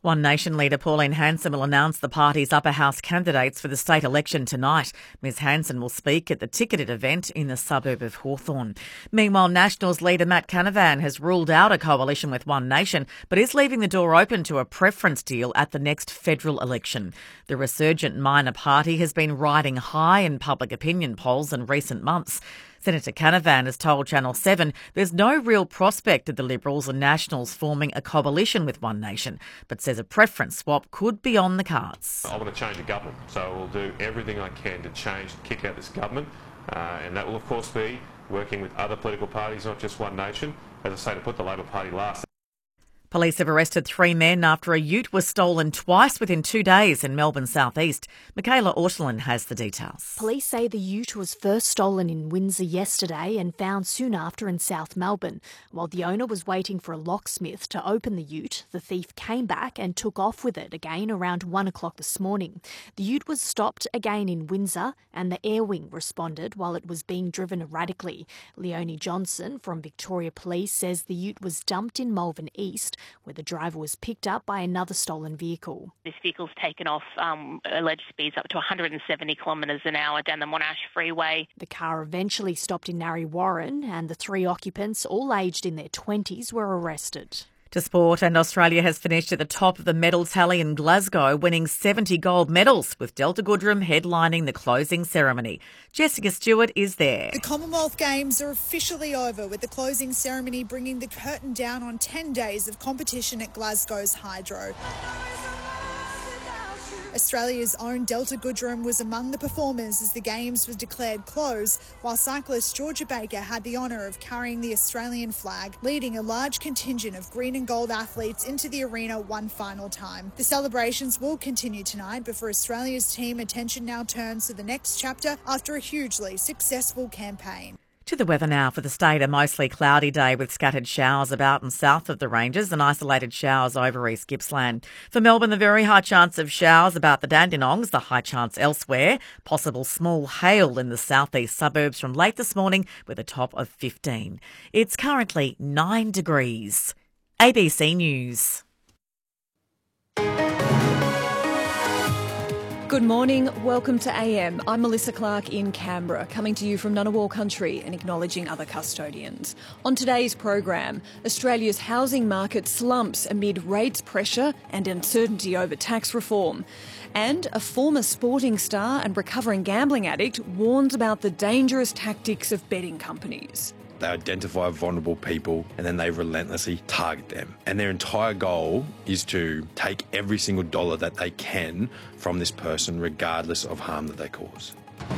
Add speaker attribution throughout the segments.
Speaker 1: One Nation leader Pauline Hanson will announce the party's upper house candidates for the state election tonight. Ms Hanson will speak at the ticketed event in the suburb of Hawthorn. Meanwhile, Nationals leader Matt Canavan has ruled out a coalition with One Nation, but is leaving the door open to a preference deal at the next federal election. The resurgent minor party has been riding high in public opinion polls in recent months. Senator Canavan has told Channel 7 there's no real prospect of the Liberals and Nationals forming a coalition with One Nation, but says a preference swap could be on the cards.
Speaker 2: I want to change the government, so I will do everything I can to kick out this government, and that will of course be working with other political parties, not just One Nation, as I say, to put the Labor Party last.
Speaker 1: Police have arrested 3 men after a ute was stolen twice within 2 days in Melbourne southeast. Michaela Ortolin has the details.
Speaker 3: Police say the ute was first stolen in Windsor yesterday and found soon after in South Melbourne. While the owner was waiting for a locksmith to open the ute, the thief came back and took off with it again around 1 o'clock this morning. The ute was stopped again in Windsor and the air wing responded while it was being driven erratically. Leonie Johnson from Victoria Police says the ute was dumped in Malvern East, where the driver was picked up by another stolen vehicle.
Speaker 4: This vehicle's taken off alleged speeds up to 170 kilometres an hour down the Monash Freeway.
Speaker 3: The car eventually stopped in Narre Warren and the 3 occupants, all aged in their 20s, were arrested.
Speaker 1: To sport, and Australia has finished at the top of the medal tally in Glasgow, winning 70 gold medals, with Delta Goodrem headlining the closing ceremony. Jessica Stewart is there.
Speaker 5: The Commonwealth Games are officially over, with the closing ceremony bringing the curtain down on 10 days of competition at Glasgow's Hydro. Australia's own Delta Goodrem was among the performers as the Games was declared closed, while cyclist Georgia Baker had the honour of carrying the Australian flag, leading a large contingent of green and gold athletes into the arena one final time. The celebrations will continue tonight, but for Australia's team, attention now turns to the next chapter after a hugely successful campaign.
Speaker 1: To the weather now for the state, a mostly cloudy day with scattered showers about and south of the ranges and isolated showers over East Gippsland. For Melbourne, the very high chance of showers about the Dandenongs, the high chance elsewhere. Possible small hail in the southeast suburbs from late this morning with a top of 15. It's currently 9 degrees. ABC News.
Speaker 6: Good morning, welcome to AM. I'm Melissa Clark in Canberra, coming to you from Ngunnawal Country and acknowledging other custodians. On today's program, Australia's housing market slumps amid rates pressure and uncertainty over tax reform. And a former sporting star and recovering gambling addict warns about the dangerous tactics of betting companies.
Speaker 7: They identify vulnerable people and then they relentlessly target them. And their entire goal is to take every single dollar that they can from this person, regardless of harm that they cause.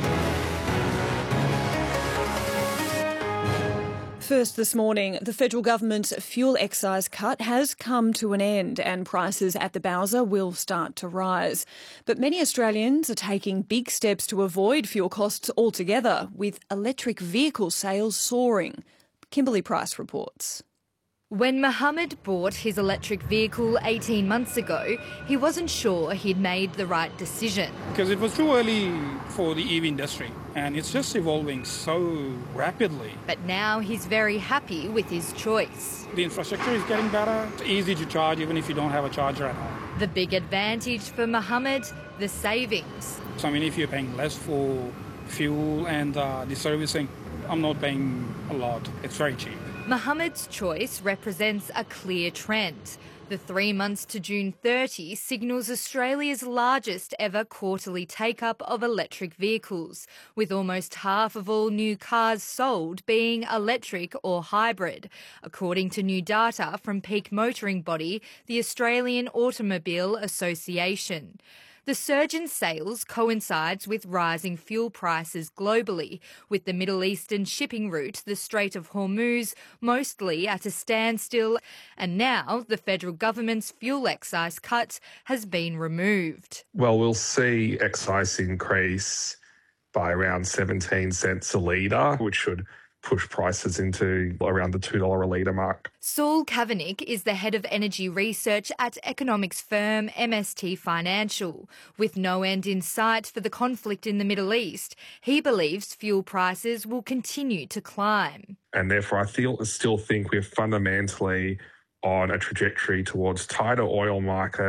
Speaker 6: First this morning, the federal government's fuel excise cut has come to an end and prices at the Bowser will start to rise. But many Australians are taking big steps to avoid fuel costs altogether, with electric vehicle sales soaring. Kimberly Price reports.
Speaker 8: When Mohammed bought his electric vehicle 18 months ago, he wasn't sure he'd made the right decision.
Speaker 9: Because it was too early for the EV industry and it's just evolving so rapidly.
Speaker 8: But now he's very happy with his choice.
Speaker 9: The infrastructure is getting better. It's easy to charge even if you don't have a charger at home.
Speaker 8: The big advantage for Mohammed, the savings.
Speaker 9: So if you're paying less for fuel and the servicing, I'm not paying a lot. It's very cheap.
Speaker 8: Mohammed's choice represents a clear trend. The 3 months to June 30 signals Australia's largest ever quarterly take-up of electric vehicles, with almost half of all new cars sold being electric or hybrid, according to new data from peak motoring body, the Australian Automobile Association. The surge in sales coincides with rising fuel prices globally, with the Middle Eastern shipping route, the Strait of Hormuz, mostly at a standstill. And now the federal government's fuel excise cut has been removed.
Speaker 10: Well, we'll see excise increase by around 17 cents a litre, which should push prices into around the $2 a litre mark.
Speaker 8: Saul Kavanagh is the head of energy research at economics firm MST Financial. With no end in sight for the conflict in the Middle East, he believes fuel prices will continue to climb.
Speaker 10: And therefore, I still think we're fundamentally on a trajectory towards tighter oil market